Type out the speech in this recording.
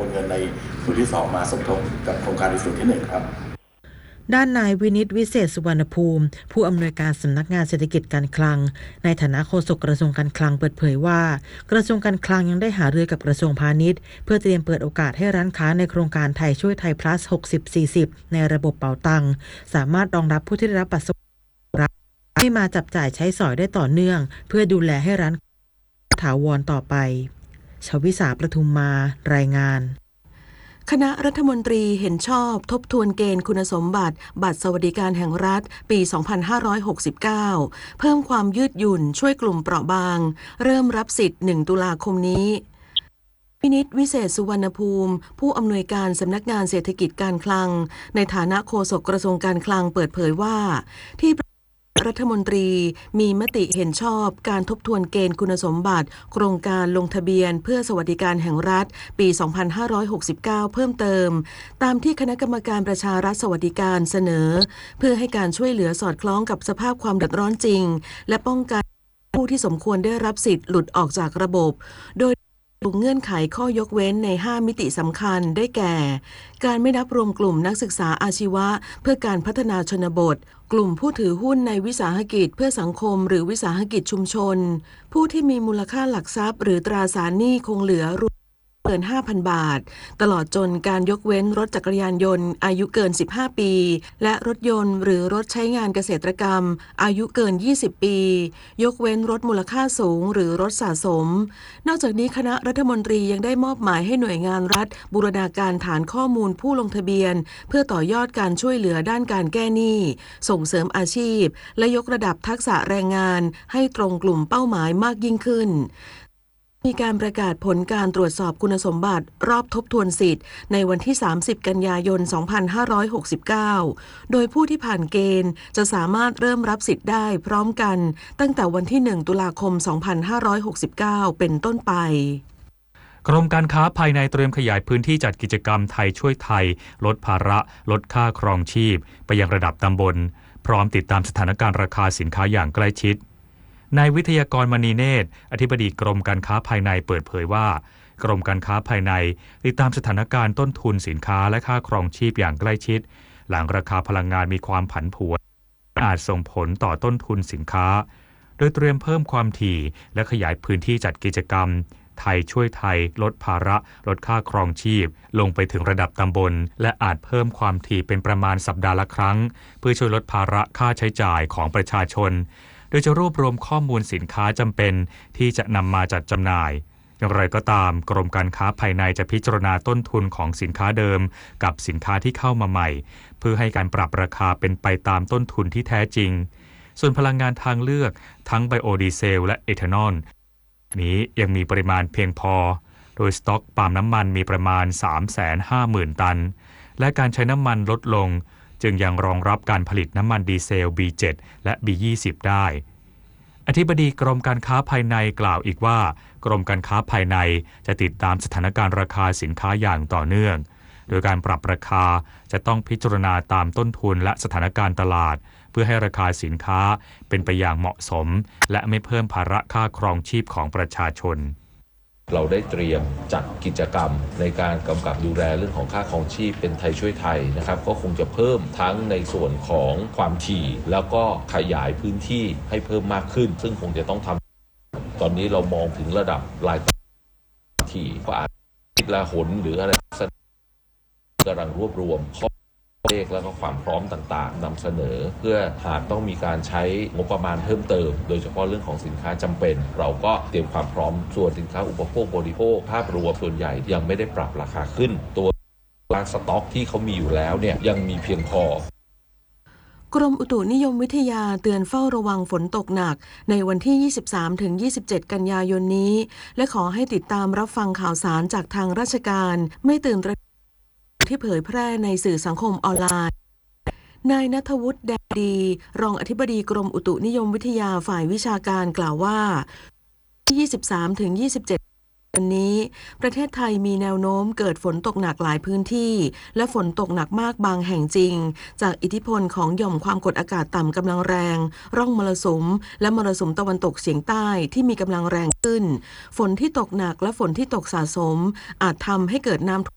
เงินในส่วนที่2มาสมทบกับโครงการในส่วนที่1ครับด้านนายวินิตวิเศษสุวรรณภูมิผู้อำนวยการสำนักงานเศรษฐกิจการคลังในฐานะโฆษกกระทรวงการคลังเปิดเผยว่ากระทรวงการคลังยังได้หารือกับกระทรวงพาณิชย์เพื่อเตรียมเปิดโอกาสให้ร้านค้าในโครงการไทยช่วยไทย plus 60-40 ในระบบเป๋าตังสามารถรองรับผู้ที่ได้รับบัตรสวัสดิการให้มาจับจ่ายใช้สอยได้ต่อเนื่องเพื่อดูแลให้ร้านถาวรต่อไปชวิสาประทุมมารายงานคณะรัฐมนตรีเห็นชอบทบทวนเกณฑ์คุณสมบัติบัตรสวัสดิการแห่งรัฐปี 2569 เพิ่มความยืดหยุ่นช่วยกลุ่มเปราะบางเริ่มรับสิทธิ์ 1 ตุลาคมนี้วินิตวิเศษสุวรรณภูมิผู้อำนวยการสำนักงานเศรษฐกิจการคลังในฐานะโฆษกกระทรวงการคลังเปิดเผยว่าที่รัฐมนตรีมีมติเห็นชอบการทบทวนเกณฑ์คุณสมบัติโครงการลงทะเบียนเพื่อสวัสดิการแห่งรัฐปี 2569 เพิ่มเติมตามที่คณะกรรมการประชารัฐสวัสดิการเสนอเพื่อให้การช่วยเหลือสอดคล้องกับสภาพความเดือดร้อนจริงและป้องกันผู้ที่สมควรได้รับสิทธิ์หลุดออกจากระบบโดยเงื่อนไขข้อยกเว้นใน5มิติสำคัญได้แก่การไม่นับรวมกลุ่มนักศึกษาอาชีวะเพื่อการพัฒนาชนบทกลุ่มผู้ถือหุ้นในวิสาหกิจเพื่อสังคมหรือวิสาหกิจชุมชนผู้ที่มีมูลค่าหลักทรัพย์หรือตราสารหนี้คงเหลือเกิน 5,000 บาทตลอดจนการยกเว้นรถจักรยานยนต์อายุเกิน 15 ปีและรถยนต์หรือรถใช้งานเกษตรกรรมอายุเกิน 20 ปียกเว้นรถมูลค่าสูงหรือรถสะสมนอกจากนี้คณะรัฐมนตรียังได้มอบหมายให้หน่วยงานรัฐบูรณาการฐานข้อมูลผู้ลงทะเบียนเพื่อต่อยอดการช่วยเหลือด้านการแก้หนี้ส่งเสริมอาชีพและยกระดับทักษะแรงงานให้ตรงกลุ่มเป้าหมายมากยิ่งขึ้นมีการประกาศผลการตรวจสอบคุณสมบัติรอบทบทวนสิทธิ์ในวันที่ 30 กันยายน 2569 โดยผู้ที่ผ่านเกณฑ์จะสามารถเริ่มรับสิทธิ์ได้พร้อมกันตั้งแต่วันที่ 1 ตุลาคม 2569 เป็นต้นไปกรมการค้าภายในเตรียมขยายพื้นที่จัดกิจกรรมไทยช่วยไทยลดภาระลดค่าครองชีพไปยังระดับตำบลพร้อมติดตามสถานการณ์ราคาสินค้าอย่างใกล้ชิดนายวิทยากรมณีเนตรอธิบดีกรมการค้าภายในเปิดเผยว่ากรมการค้าภายในติดตามสถานการณ์ต้นทุนสินค้าและค่าครองชีพอย่างใกล้ชิดหลังราคาพลังงานมีความผันผวนอาจส่งผลต่อต้นทุนสินค้าโดยเตรียมเพิ่มความถี่และขยายพื้นที่จัดกิจกรรมไทยช่วยไทยลดภาระลดค่าครองชีพลงไปถึงระดับตำบลและอาจเพิ่มความถี่เป็นประมาณสัปดาห์ละครั้งเพื่อช่วยลดภาระค่าใช้จ่ายของประชาชนโดยจะรวบรวมข้อมูลสินค้าจำเป็นที่จะนำมาจัดจำหน่ายอย่างไรก็ตามกรมการค้าภายในจะพิจารณาต้นทุนของสินค้าเดิมกับสินค้าที่เข้ามาใหม่เพื่อให้การปรับราคาเป็นไปตามต้นทุนที่แท้จริงส่วนพลังงานทางเลือกทั้งไบโอดีเซลและเอทานอลนี้ยังมีปริมาณเพียงพอโดยสต็อกปาล์มน้ำมันมีประมาณ 350,000 ตันและการใช้น้ำมันลดลงจึงยังรองรับการผลิตน้ำมันดีเซล B7 และ B20 ได้อธิบดีกรมการค้าภายในกล่าวอีกว่ากรมการค้าภายในจะติดตามสถานการณ์ราคาสินค้าอย่างต่อเนื่องโดยการปรับราคาจะต้องพิจารณาตามต้นทุนและสถานการณ์ตลาดเพื่อให้ราคาสินค้าเป็นไปอย่างเหมาะสมและไม่เพิ่มภาระค่าครองชีพของประชาชนเราได้เตรียมจัดกิจกรรมในการกำกับดูแลเรื่องของค่าครองชีพเป็นไทยช่วยไทยนะครับก็คงจะเพิ่มทั้งในส่วนของความถี่แล้วก็ขยายพื้นที่ให้เพิ่มมากขึ้นซึ่งคงจะต้องทำตอนนี้เรามองถึงระดับรายที่ก็อาจคิดละหนหรืออะไรกำลังรวบรวมข้อเลขแล้วก็ความพร้อมต่างๆนำเสนอเพื่อหากต้องมีการใช้งบประมาณเพิ่มเติมโดยเฉพาะเรื่องของสินค้าจำเป็นเราก็เตรียมความพร้อมส่วนสินค้าอุปโภคบริโภคภาพรวมส่วนใหญ่ยังไม่ได้ปรับราคาขึ้นตัวสต็อกที่เขามีอยู่แล้วเนี่ยยังมีเพียงพอกรมอุตุนิยมวิทยาเตือนเฝ้าระวังฝนตกหนักในวันที่ 23-27 กันยายนนี้และขอให้ติดตามรับฟังข่าวสารจากทางราชการไม่ตื่นตระหนกที่เผยแพร่ในสื่อสังคมออนไลน์นายณัฐวุฒิแดงดีรองอธิบดีกรมอุตุนิยมวิทยาฝ่ายวิชาการกล่าวว่า 23-27 วันนี้ประเทศไทยมีแนวโน้มเกิดฝนตกหนักหลายพื้นที่และฝนตกหนักมากบางแห่งจริงจากอิทธิพลของหย่อมความกดอากาศต่ำกำลังแรงร่องมรสุมและมรสุมตะวันตกเฉียงใต้ที่มีกำลังแรงขึ้นฝนที่ตกหนักและฝนที่ตกสะสมอาจทำให้เกิดน้ำ